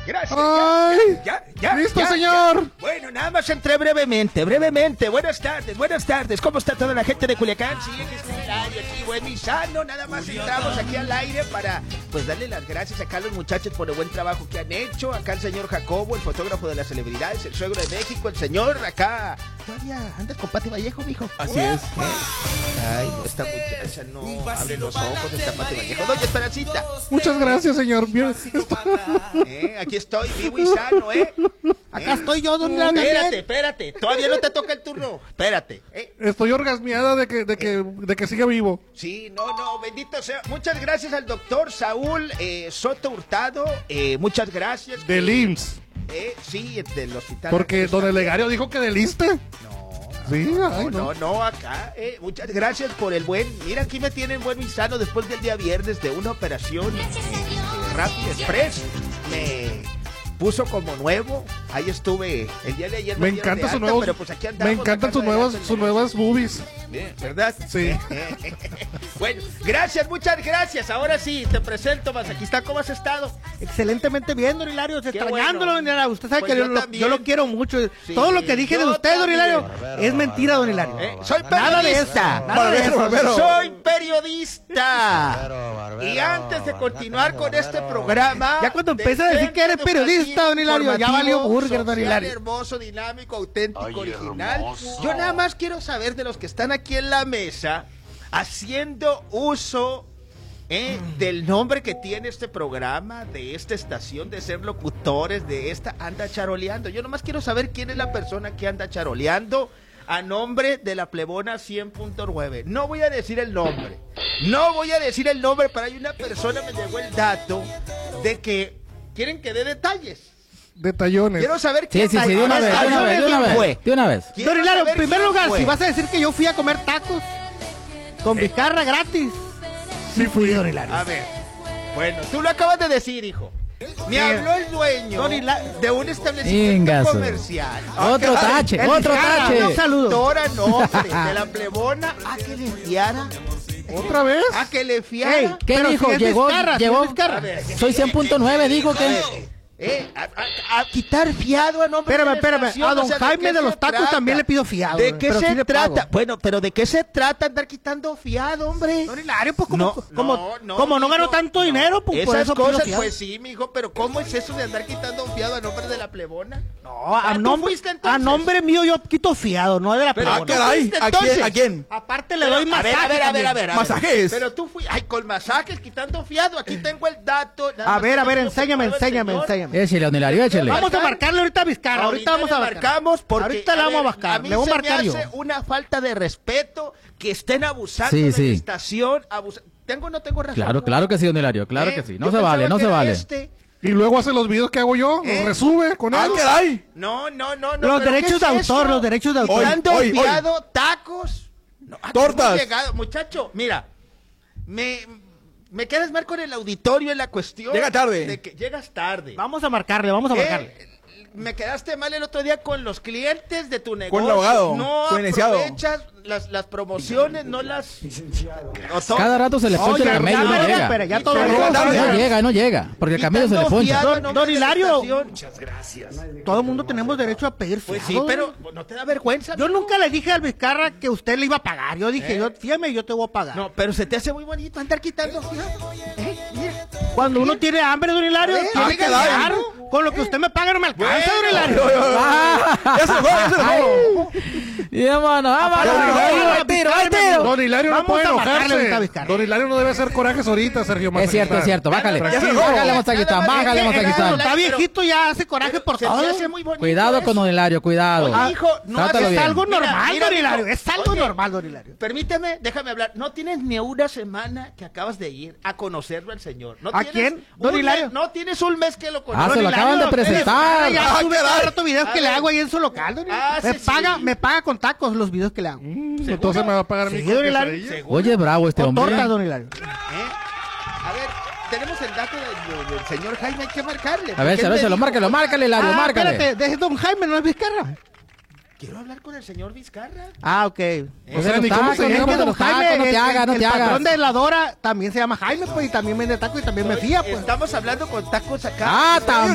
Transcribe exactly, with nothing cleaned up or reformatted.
Gracias. Ay, ya, ya, ya, listo, ya, señor. Ya. Bueno, nada más entré brevemente, brevemente. Buenas tardes, buenas tardes. ¿Cómo está toda la gente de Culiacán? Sí, que está el aire aquí, bueno y sano. Nada más entramos aquí al aire para, pues, darle las gracias acá a los muchachos por el buen trabajo que han hecho. Acá el señor Jacobo, el fotógrafo de las celebridades, el suegro de México, el señor acá. Todavía andas con Pati Vallejo, mijo. Así es. Ay, no, esta muchacha no abre los ojos, esta Pati Vallejo. Doña Esperancita. Muchas gracias, señor. Bien. Eh, aquí estoy, vivo y sano, ¿eh? Acá ¿Eh? estoy yo, don Leandro. Espérate, espérate. Todavía no te toca el turno. Espérate. ¿eh? Estoy orgasmeada de que, de que, de que siga vivo. Sí, no, no, bendito sea. Muchas gracias al doctor Saúl eh, Soto Hurtado. Eh, muchas gracias. Del I M S S. Eh, sí, del hospital. Porque don Elegario dijo que del ISSSTE. No. Sí, No, ay, no, no. no, acá. Eh, muchas gracias por el buen. Mira, aquí me tienen bueno y sano después del día viernes de una operación eh, eh, Rapid Express. Me puso como nuevo. Ahí estuve el día de ayer. Me dieron de encanta su alta, nuevo. pero pues aquí Me andamos encantan sus sacando nuevas, adelante el sus negocio. nuevas boobies. Bien, ¿verdad? Sí. Bueno, gracias, muchas gracias. Ahora sí, te presento, Masaquista. ¿Cómo has estado? Excelentemente bien, don Hilario. Qué Extrañándolo, bueno. don Hilario. Usted sabe Pues que yo yo, lo, también. yo lo quiero mucho. Sí, Todo lo que dije de yo usted, don también. Hilario, es mentira, don Hilario. Eh, soy Nada de periodista. esta. Nada de Barbero, eso. barbero. Soy periodista. Y antes de continuar con este programa. Ya cuando de empieza a decir que eres Centro periodista, don Hilario, ya Informativo, valió burger, don social, Hilario. hermoso, dinámico, auténtico, Ay, original. hermoso. Yo nada más quiero saber de los que están aquí en la mesa haciendo uso eh, del nombre que tiene este programa, de esta estación, de ser locutores, de esta anda charoleando. Yo nomás quiero saber quién es la persona que anda charoleando a nombre de la Plebona cien punto nueve. No voy a decir el nombre. No voy a decir el nombre, pero hay una persona, me llegó el dato de que quieren que dé detalles. Detallones. Quiero saber Sí, quién sí, sí, de una vez, de una vez, de una vez, de una vez. Quiero Don Hilario, en saber primer quién lugar, fue. si vas a decir que yo fui a comer tacos con vizcarra gratis, sí fui, don Hilario. A ver, bueno, tú lo acabas de decir, hijo. Me habló el dueño Don Hila- de un establecimiento Ingazo. comercial. Otro caray, tache, el otro Vizcarra, tache. Un saludo. Doctora, no, hombre, de la Plebona a que le fiara. ¿Otra vez? A que le fiara. Ey, ¿Qué Pero dijo? si es Llegó, Vizcarra, si llegó. es Vizcarra. A ver. Soy cien punto nueve, dijo que. Eh, a, a- a quitar fiado a nombre Espérame, de la espérame. estación, A don o sea, Jaime qué de se los tacos trata? también le pido fiado. ¿De qué pero se sí le trata? pago. Bueno, pero ¿de qué se trata andar quitando fiado, hombre? Don Hilario, pues como No, como, no, no, como no mijo, ganó tanto no. dinero, pues por Esas eso pido cosas, fiado. pues sí, mijo, pero ¿cómo es eso de andar quitando fiado a nombre de la Plebona? No, Ah, a ¿tú nombre, fuiste entonces? a nombre mío yo quito fiado, no de la Pero persona. tú caray, fuiste ¿a quién? entonces. ¿A quién? Aparte le Pero, doy a masaje ver, a ver, a ver, a ver, a ver. Masajes. Pero tú fuiste, ay, con masajes quitando fiado, aquí tengo el dato. nada A más ver, a que ver, no lo enséñame, preparó el enséñame, señor. enséñame. Échale, don Hilario, échale. Vamos a marcarle ahorita a Vizcarra, ahorita, vamos a le marcar. marcamos porque Ahorita le vamos a ver, marcar, mí le voy a se marcar me yo. hace una falta de respeto que estén abusando Sí, de sí. la estación, abusa- ¿Tengo o no tengo razón? Claro, claro que sí, don Hilario, claro ¿Eh? que sí. No Yo se pensaba vale, no que se era vale. este. Y luego hace los videos que hago yo, ¿Eh? los resube con ¡Ah, él. caray! No, no, no, no. Los ¿pero derechos qué de es autor, eso? los derechos de autor. Quitando Hoy, hoy, hoy. fiado, tacos. No, ¿a qué Tortas. hemos llegado? Muchacho, mira, me, me quedas mal con el auditorio en la cuestión. Llega tarde. De que llegas tarde. Vamos a marcarle, vamos a Eh, marcarle. Me quedaste mal el otro día con los clientes de tu negocio. el abogado, No con el licenciado. aprovechas las, las promociones, no las... Otor- Cada rato se le poncha Oye, el camello y no ya, llega. espera, ya todo Pero lo llega digo. tarde. No llega, no llega. Porque el camello se le Quitando poncha. fiado a Don- nombre don de la Hilario. estación. Todo el mundo tenemos derecho a pedir fiado. Pues sí, pero ¿no te da vergüenza? Yo mijo? nunca le dije al Vizcarra que usted le iba a pagar. Yo dije, yo, fíjame, yo te voy a pagar. No, pero se te hace muy bonito andar quitando fiado. Eh, mira. Cuando uno tiene hambre, don Hilario, A ver, tiene ah, que caray. pagar. Con lo que usted me paga no me alcanza, don Hilario. ¡Ya se lo fue, ya se lo fue! Y vámonos, vámonos. Hilario, Ahí tiro, ahí tiro. Don Hilario no Vamos puede a marcarle ahorita a enojarse. Vizcarra. Don Hilario no debe hacer corajes ahorita, Sergio Es Mazaquistán. cierto, es cierto. Bájale. Ya se lo fue. Bájale, Mazaquistán. Bájale, Es que- Mazaquistán. Está viejito, ya hace coraje por Se todo. te hace muy bonito Cuidado con eso. don Hilario, cuidado. Oye, hijo, no Trátalo haces Es bien. algo Mira, normal, mira, don mijo. Hilario. Es algo Oye, normal, don Hilario. Permíteme, déjame hablar. No tienes ni una semana que acabas de ir a conocerlo al señor. No ¿A tienes quién? un Don mes- Hilario. No tienes un mes que lo Ah, conoces. se lo acaban de presentar. Ya Ah, sube caray. cada rato videos A que le ver. hago ahí en su local, don Hilario. Ah, me sí, paga, sí. me paga con tacos los videos que le hago. Mm, entonces me va a pagar mi Sí, don Hilario. quesadilla. ¿Seguro? Oye, bravo este O hombre. tortas, don Hilario. ¿Eh? A ver, tenemos el dato del, del señor Jaime, hay que marcarle. A ver, porque a él ver, me se lo dijo, márcale, márcale, Hilario, Ah, márcale. espérate, deje don Jaime, no es Vizcarra. Quiero hablar con el señor Vizcarra. Ah, ok. O sea, ni cómo se Es llama que de don los tacos, Jaime, no te el- hagas, no el te hagas. patrón de la Dora también se llama Jaime, pues, y también vende tacos y también me fía, pues. Estamos hablando con tacos acá. Ah, tan